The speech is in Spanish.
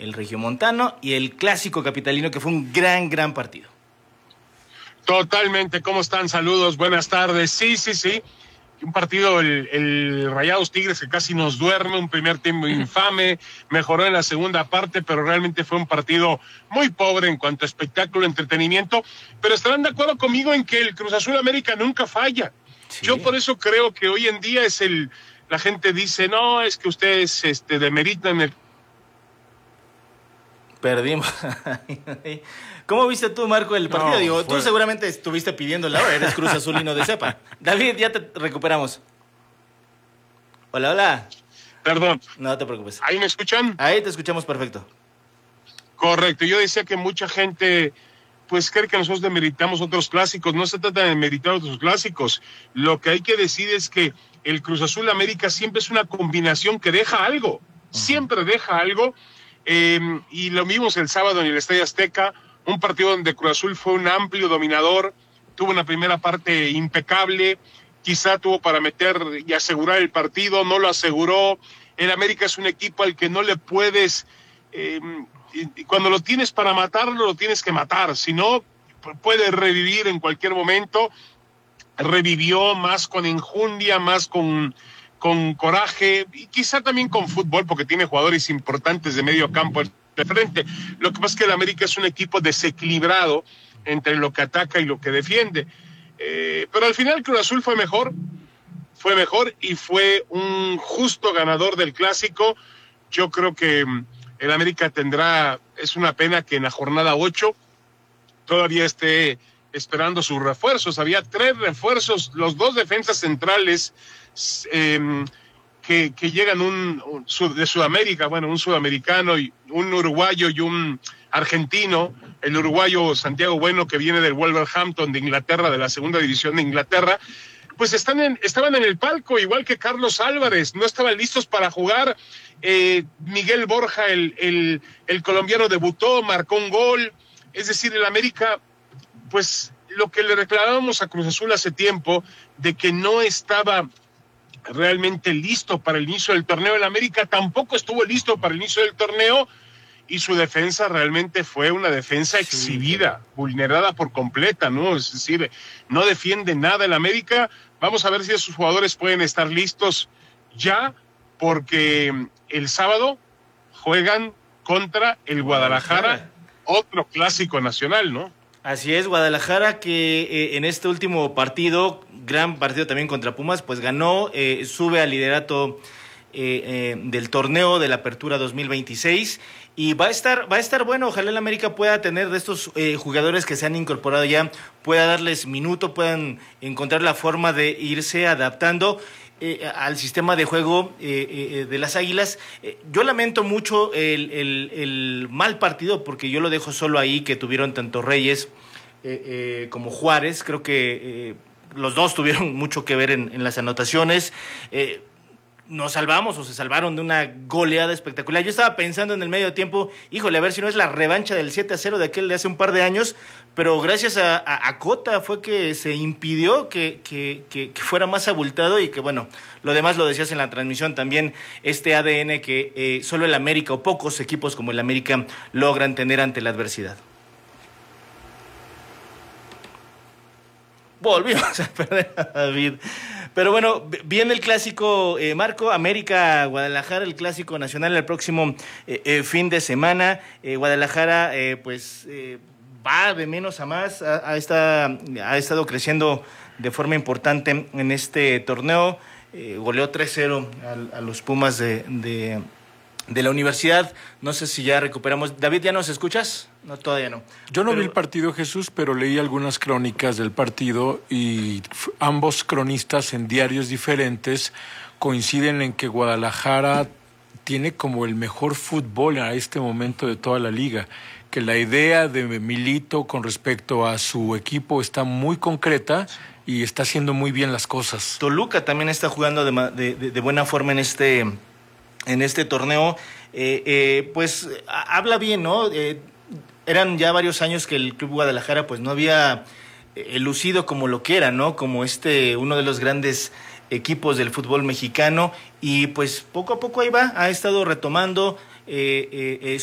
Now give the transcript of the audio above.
el regiomontano y el clásico capitalino, que fue un gran partido. Totalmente, ¿cómo están? Saludos, buenas tardes. Sí. Un partido, el Rayados Tigres, que casi nos duerme, un primer tiempo infame, mejoró en la segunda parte, pero realmente fue un partido muy pobre en cuanto a espectáculo, entretenimiento, pero estarán de acuerdo conmigo en que el Cruz Azul América nunca falla. Sí. Yo por eso creo que hoy en día la gente dice, no, es que ustedes demeritan el... Perdimos. ¿Cómo viste tú, Marco, el partido? Digo, tú seguramente estuviste pidiendo la hora, eres Cruz Azulino de cepa. David, ya te recuperamos. Hola. Perdón. No te preocupes. ¿Ahí me escuchan? Ahí te escuchamos perfecto. Correcto, yo decía que mucha gente pues cree que nosotros demeritamos otros clásicos. No se trata de demeritar otros clásicos. Lo que hay que decir es que el Cruz Azul América siempre es una combinación que deja algo. Siempre deja algo. Y lo vimos el sábado en el Estadio Azteca, un partido donde Cruz Azul fue un amplio dominador, tuvo una primera parte impecable, quizá tuvo para meter y asegurar el partido, no lo aseguró. El América es un equipo al que no le puedes, cuando lo tienes para matarlo, lo tienes que matar, si no, puede revivir en cualquier momento. Revivió más con enjundia, más con coraje y quizá también con fútbol, porque tiene jugadores importantes de medio campo de frente. Lo que pasa es que el América es un equipo desequilibrado entre lo que ataca y lo que defiende. Pero al final Cruz Azul fue mejor y fue un justo ganador del clásico. Yo creo que el América es una pena que en la jornada 8 todavía esté esperando sus refuerzos. Había 3 refuerzos, los 2 defensas centrales que llegan de Sudamérica, un sudamericano y un uruguayo y un argentino. El uruguayo Santiago Bueno, que viene del Wolverhampton de Inglaterra, de la segunda división de Inglaterra, pues estaban en el palco, igual que Carlos Álvarez, no estaban listos para jugar. Miguel Borja, el colombiano, debutó, marcó un gol. Es decir, el América, pues lo que le reclamábamos a Cruz Azul hace tiempo, de que no estaba realmente listo para el inicio del torneo. El América tampoco estuvo listo para el inicio del torneo y su defensa realmente fue una defensa exhibida, vulnerada por completa, ¿no? Es decir, no defiende nada el América. Vamos a ver si esos jugadores pueden estar listos ya, porque el sábado juegan contra el Guadalajara, otro clásico nacional, ¿no? Así es, Guadalajara, que en este último partido, gran partido también contra Pumas, pues ganó, sube al liderato del torneo de la Apertura 2026 y va a estar bueno. Ojalá el América pueda tener de estos jugadores que se han incorporado ya, pueda darles minuto, puedan encontrar la forma de irse adaptando al sistema de juego de las Águilas. Yo lamento mucho el mal partido, porque yo lo dejo solo ahí, que tuvieron tanto Reyes como Juárez. Creo que los dos tuvieron mucho que ver en las anotaciones. Nos salvamos, o se salvaron de una goleada espectacular. Yo estaba pensando en el medio tiempo, híjole, a ver si no es la revancha del 7-0 de aquel de hace un par de años, pero gracias a Cota fue que se impidió que fuera más abultado, y que bueno, lo demás lo decías en la transmisión también, este ADN que solo el América o pocos equipos como el América logran tener ante la adversidad. Volvimos a perder a David. Pero bueno, viene el clásico, Marco, América-Guadalajara, el clásico nacional el próximo fin de semana. Guadalajara va de menos a más, ha estado creciendo de forma importante en este torneo. Goleó 3-0 a los Pumas de la Universidad. No sé si ya recuperamos. David, ¿ya nos escuchas? No, todavía no. Yo no vi el partido, Jesús, pero leí algunas crónicas del partido y ambos cronistas en diarios diferentes coinciden en que Guadalajara tiene como el mejor fútbol a este momento de toda la liga, que la idea de Milito con respecto a su equipo está muy concreta y está haciendo muy bien las cosas. Toluca también está jugando de buena forma en este torneo. Pues habla bien, ¿no? Eran ya varios años que el Club Guadalajara pues no había lucido como lo que era, ¿no? Como uno de los grandes equipos del fútbol mexicano, y pues poco a poco ahí va, ha estado retomando